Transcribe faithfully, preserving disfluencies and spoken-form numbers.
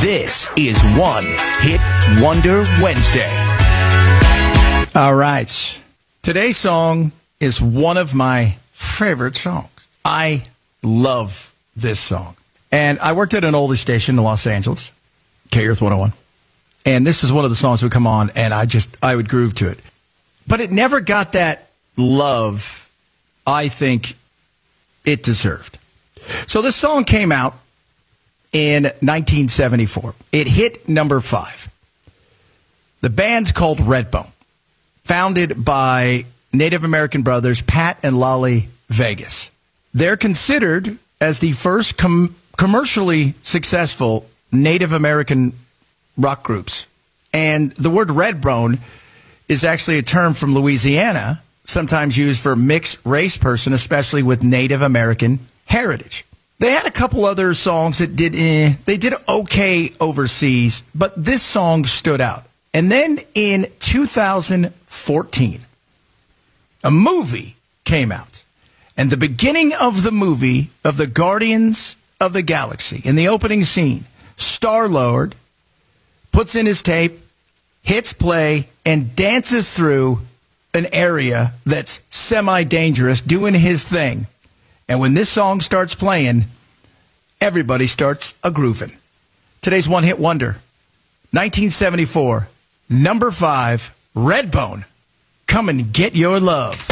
This is One Hit Wonder Wednesday. All right. Today's song is one of my favorite songs. I love this song. And I worked at an oldies station in Los Angeles, K Earth one oh one. And this is one of the songs that would come on, and I just, I would groove to it. But it never got that love I think it deserved. So this song came out in nineteen seventy-four. It hit number five. The band's called Redbone, founded by Native American brothers Pat and Lolly Vegas. They're considered as the first com- commercially successful Native American rock groups. And the word Redbone is actually a term from Louisiana, sometimes used for mixed race person, especially with Native American heritage. They had a couple other songs that did eh, they did okay overseas, but this song stood out. And then in two thousand fourteen, a movie came out. And the beginning of the movie of the Guardians of the Galaxy, in the opening scene, Star-Lord puts in his tape, hits play, and dances through an area that's semi-dangerous, doing his thing. And when this song starts playing, everybody starts a grooving. Today's one-hit wonder, nineteen seventy-four, number five, Redbone. Come and get your love.